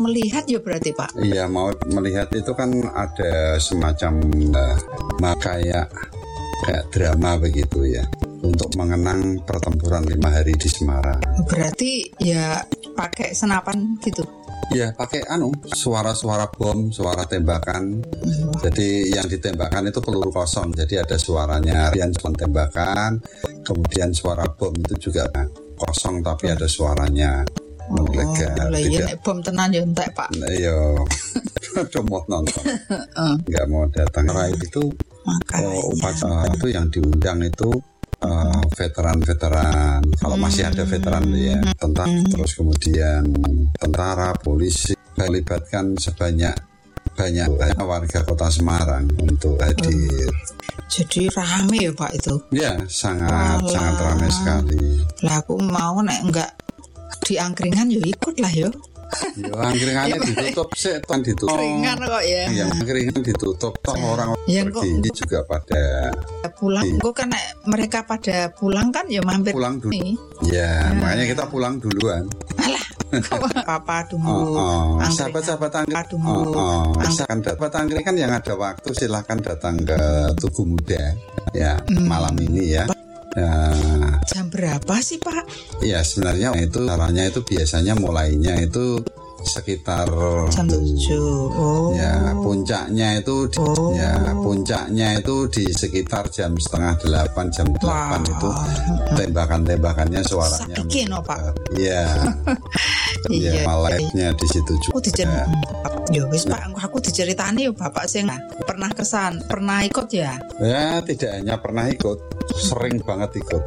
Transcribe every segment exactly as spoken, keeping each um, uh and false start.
melihat ya berarti Pak? Iya, mau melihat itu kan ada semacam uh, kayak kayak drama begitu ya, untuk mengenang pertempuran lima hari di Semarang. Berarti ya pakai senapan gitu? Iya, pakai anu suara-suara bom, suara tembakan. Hmm. Jadi yang ditembakkan itu peluru kosong, jadi ada suaranya. Yang tembakan, kemudian suara bom itu juga kosong tapi ada suaranya. Oh, lah iya nek bom tenan yo entek Pak. Iya. Coba mau nonton. Enggak mau datang. Rai itu oh, upacara itu yang diundang itu uh, veteran-veteran. Kalau hmm. masih ada veteran ya, tentara hmm. terus kemudian tentara, polisi, melibatkan sebanyak banyak warga Kota Semarang untuk hadir. Jadi rame ya Pak itu? Ya, sangat Walah. sangat ramai sekali. Lah aku mau nek enggak di angkringan yo ikut lah yo. Yo angkringannya ditutup sih, tan ditutup. Angkringan kok ya. Yang angkringan ditutup, toh orang ya, pergi kok, juga pada pulang. Kok kan mereka pada pulang kan ya mampir pulang dulu. Ya, nah. makanya kita pulang duluan. Alah, Papa tunggu. Oh, oh. Sahabat-sahabat angkringan tunggu. Oh, oh. Misalkan dapat angkringan yang ada waktu silahkan datang ke Tugu Muda ya hmm. malam ini ya. Nah, jam berapa sih Pak? Ya sebenarnya itu caranya itu biasanya mulainya itu sekitar jam tujuh. Oh. Ya puncaknya itu di, oh. ya puncaknya itu di sekitar jam setengah delapan jam delapan itu tembakan-tembakannya suaranya. Sakikin oh Pak. Iya. Iya. Live-nya di situ juga. Oh, dicer- ya wis Pak, aku diceritani yo Bapak sing pernah kesan, pernah ikut ya? Ya tidak hanya pernah ikut, sering banget ikut.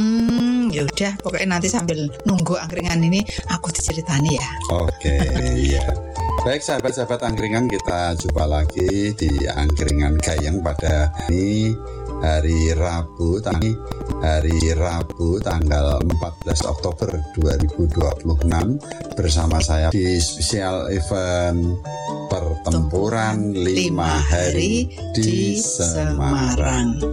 Hmm, ya udah pokoknya nanti sambil nunggu angkringan ini aku diceritani ya. Oke, iya. Baik sahabat-sahabat angkringan, kita jumpa lagi di angkringan Gayeng pada ini hari Rabu, hari Rabu tanggal empat belas Oktober dua ribu dua puluh enam bersama saya di spesial event pertempuran lima hari di Semarang.